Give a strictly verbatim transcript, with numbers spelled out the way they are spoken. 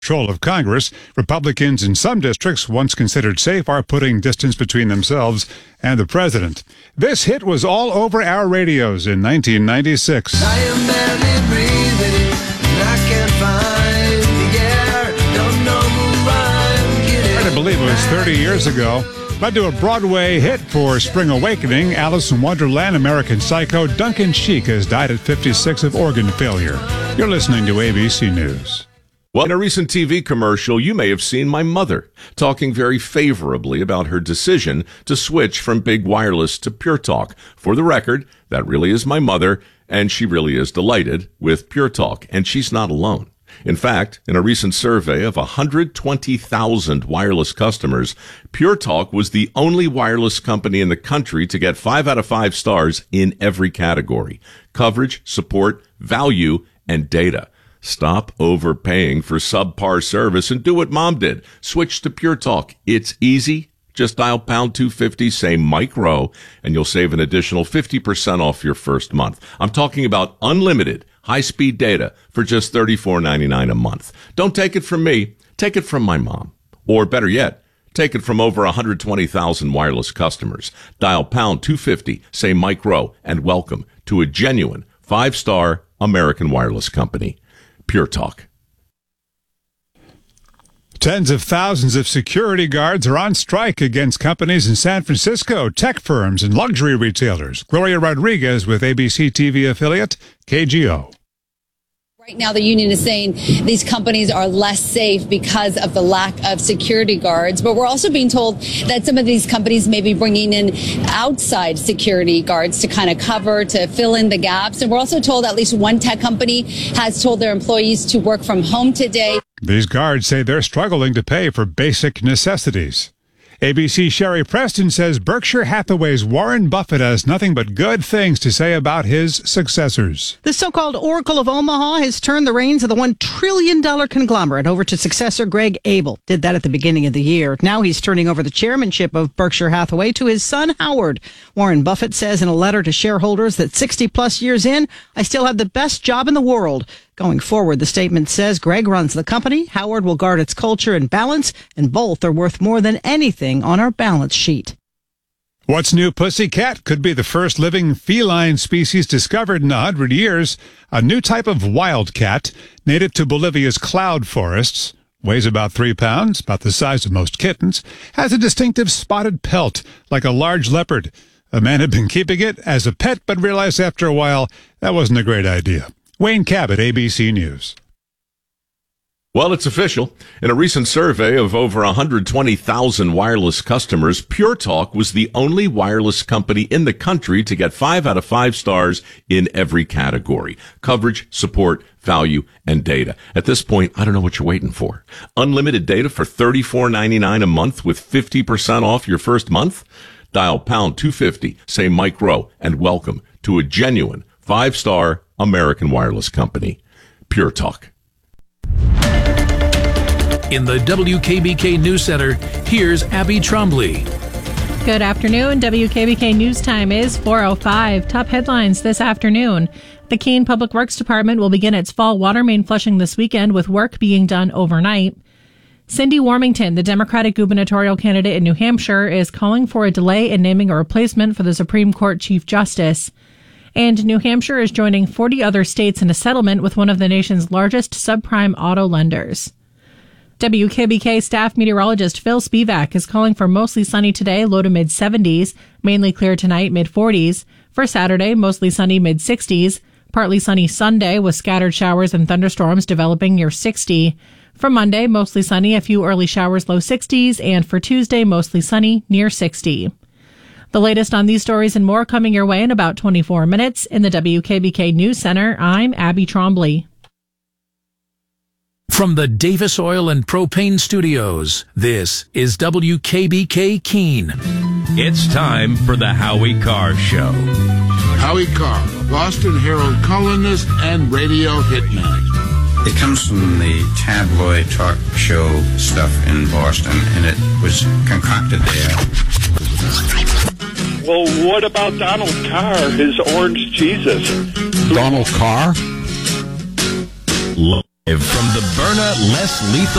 control of Congress. Republicans in some districts, once considered safe, are putting distance between themselves and the president. This hit was all over our radios in nineteen ninety-six. I am barely breathing, and I can't find the air. Don't know who I'm getting. Hard to believe it was thirty years ago. Led to a Broadway hit for Spring Awakening, Alice in Wonderland, American Psycho. Duncan Sheik has died at fifty-six of organ failure. You're listening to A B C News. Well, in a recent T V commercial, you may have seen my mother talking very favorably about her decision to switch from Big Wireless to Pure Talk. For the record, that really is my mother, and she really is delighted with Pure Talk, and she's not alone. In fact, in a recent survey of one hundred twenty thousand wireless customers, Pure Talk was the only wireless company in the country to get five out of five stars in every category: coverage, support, value, and data. Stop overpaying for subpar service and do what Mom did. Switch to Pure Talk. It's easy. Just dial pound two fifty, say Mike Rowe, and you'll save an additional fifty percent off your first month. I'm talking about unlimited high-speed data for just thirty-four ninety-nine a month. Don't take it from me. Take it from my mom. Or better yet, take it from over one hundred twenty thousand wireless customers. Dial pound two fifty, say Mike Rowe, and welcome to a genuine five-star American wireless company. Pure Talk. Tens of thousands of security guards are on strike against companies in San Francisco, tech firms, and luxury retailers. Gloria Rodriguez with A B C T V affiliate K G O. Right now, the union is saying these companies are less safe because of the lack of security guards. But we're also being told that some of these companies may be bringing in outside security guards to kind of cover, to fill in the gaps. And we're also told at least one tech company has told their employees to work from home today. These guards say they're struggling to pay for basic necessities. A B C Sherry Preston says Berkshire Hathaway's Warren Buffett has nothing but good things to say about his successors. The so-called Oracle of Omaha has turned the reins of the one trillion dollars conglomerate over to successor Greg Abel. Did that at the beginning of the year. Now he's turning over the chairmanship of Berkshire Hathaway to his son, Howard. Warren Buffett says in a letter to shareholders that sixty plus years in, I still have the best job in the world. Going forward, the statement says Greg runs the company, Howard will guard its culture and balance, and both are worth more than anything on our balance sheet. What's new, Pussycat? Could be the first living feline species discovered in a hundred years. A new type of wildcat, native to Bolivia's cloud forests, weighs about three pounds, about the size of most kittens, has a distinctive spotted pelt, like a large leopard. A man had been keeping it as a pet, but realized after a while that wasn't a great idea. Wayne Cabot, A B C News. Well, it's official. In a recent survey of over one hundred twenty thousand wireless customers, Pure Talk was the only wireless company in the country to get five out of five stars in every category: coverage, support, value, and data. At this point, I don't know what you're waiting for. Unlimited data for thirty-four ninety-nine a month with fifty percent off your first month? Dial pound two fifty, say Mike Rowe, and welcome to a genuine five-star American wireless company. Pure Talk. In the W K B K News Center, here's Abby Trombley. Good afternoon. W K B K News Time is four oh five. Top headlines this afternoon. The Keene Public Works Department will begin its fall water main flushing this weekend, with work being done overnight. Cindy Warmington, the Democratic gubernatorial candidate in New Hampshire, is calling for a delay in naming a replacement for the Supreme Court Chief Justice. And New Hampshire is joining forty other states in a settlement with one of the nation's largest subprime auto lenders. W K B K staff meteorologist Phil Spivak is calling for mostly sunny today, low to mid seventies, mainly clear tonight, mid forties. For Saturday, mostly sunny, mid sixties. Partly sunny Sunday with scattered showers and thunderstorms developing near sixty. For Monday, mostly sunny, a few early showers, low sixties. And for Tuesday, mostly sunny, near sixty. The latest on these stories and more coming your way in about twenty-four minutes. In the W K B K News Center, I'm Abby Trombley. From the Davis Oil and Propane Studios, this is W K B K Keene. It's time for the Howie Carr Show. Howie Carr, Boston Herald columnist and radio hitman. It comes from the tabloid talk show stuff in Boston, and it was concocted there. Well, what about Donald Carr, his orange Jesus? Donald Carr? Live from the Byrna Less Lethal